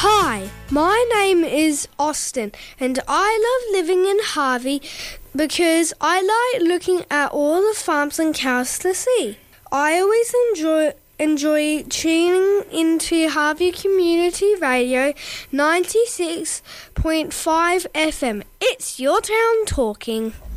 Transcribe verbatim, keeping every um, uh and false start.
Hi, my name is Austin and I love living in Harvey because I like looking at all the farms and cows to see. I always enjoy enjoy tuning into Harvey Community Radio ninety-six point five F M. It's your town talking.